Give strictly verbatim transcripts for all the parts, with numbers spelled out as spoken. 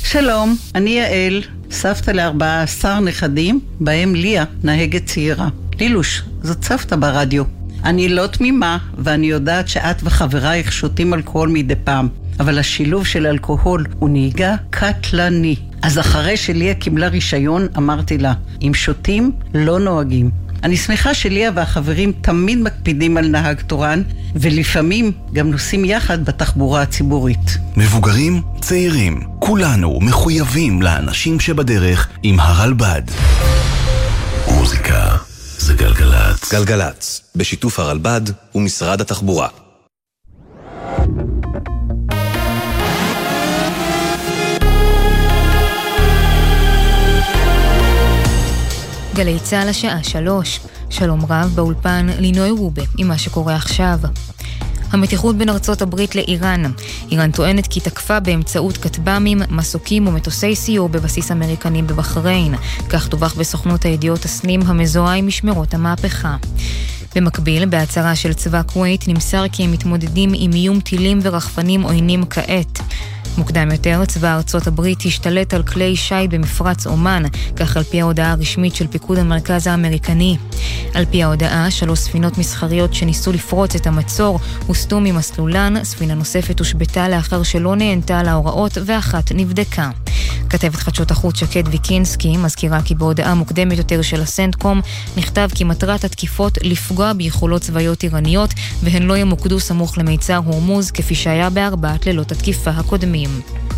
שלום, אני יעל, סבתא לארבעה עשר נכדים, בהם ליה, נהגת צעירה. לילוש, זאת סבתא ברדיו. אני לא תמימה, ואני יודעת שאת וחברייך שותים אלכוהול מדי פעם, אבל השילוב של אלכוהול הוא נהיגה קטלני. אז אחרי שליה קיבלה רישיון, אמרתי לה, אם שותים, לא נוהגים. אני שמחה שליה והחברים תמיד מקפידים על נהג תורן, ולפעמים גם נוסעים יחד בתחבורה הציבורית. מבוגרים, צעירים, כולנו מחויבים לאנשים שבדרך עם הרלב"ד. מוזיקה זה גלגלץ. גלגלץ, בשיתוף הרלב"ד ומשרד התחבורה. גלי צהל השעה שלוש. שלום רב, באולפן לינוי רובה עם מה שקורה עכשיו. המתיחות בין ארצות הברית לאיראן. איראן טוענת כי תקפה באמצעות כטב"מים, מסוקים ומטוסי סיור בבסיס אמריקנים בבחריין. כך דווח בסוכנות הידיעות הסנים המזוהה עם משמרות המהפכה. במקביל, בהצהרה של צבא כווית נמסר כי הם מתמודדים עם איום טילים ורחפנים עוינים כעת. מוקדם יותר, צבא ארצות הברית השתלט על כלי שייט במפרץ אומן, כך על פי ההודעה הרשמית של פיקוד המרכז האמריקני. על פי ההודעה, שלוש ספינות מסחריות שניסו לפרוץ את המצור הוסטו ממסלולן, ספינה נוספת הושבתה לאחר שלא נענתה להוראות ואחת נבדקה. כתבת חדשות החוץ שקד ויקינסקי מזכירה כי בהודעה מוקדמת יותר של הסנטקום נכתב כי מטרת התקיפות לפגוע ביכולות צבאיות איראניות והן לא ימוקדו סמוך למיצר הורמוז כפי שהיה בארבעת לילות התקיפה הקודמים.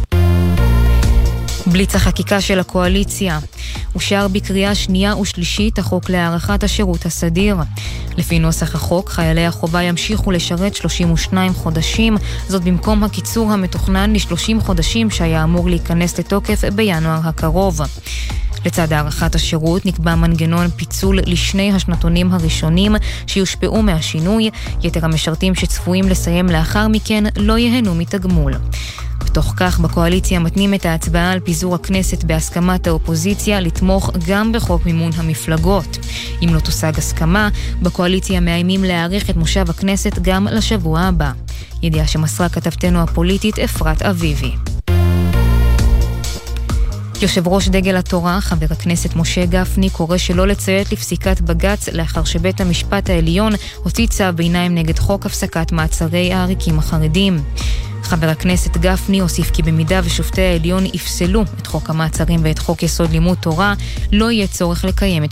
בליץ החקיקה של הקואליציה. אושר בקריאה שנייה ושלישית החוק להארכת השירות הסדיר. לפי נוסח החוק, חיילי החובה ימשיכו לשרת שלושים ושניים חודשים, זאת במקום הקיצור המתוכנן ל-שלושים חודשים שהיה אמור להיכנס לתוקף בינואר הקרוב. לצד הארכת השירות נקבע מנגנון פיצול לשני השנתונים הראשונים שיושפעו מהשינוי, יתר המשרתים שצפויים לסיים לאחר מכן לא יהנו מתגמול. בתוך כך, בקואליציה מתנים את ההצבעה על פיזור הכנסת בהסכמת האופוזיציה לתמוך גם בחוק מימון המפלגות. אם לא תושג הסכמה, בקואליציה מאיימים להאריך את מושב הכנסת גם לשבוע הבא. ידיעה שמסרה כתבתנו הפוליטית אפרת אביבי. יושב ראש דגל התורה, חבר הכנסת משה גפני, קורא שלא לציית לפסיקת בג"ץ לאחר שבית המשפט העליון הוציא צו ביניים נגד חוק הפסקת מעצרי העריקים החרדים. חבר הכנסת גפני הוסיף כי במידה ושופטי העליון יפסלו את חוק המעצרים ואת חוק יסוד לימוד תורה, לא יהיה צורך לקיים את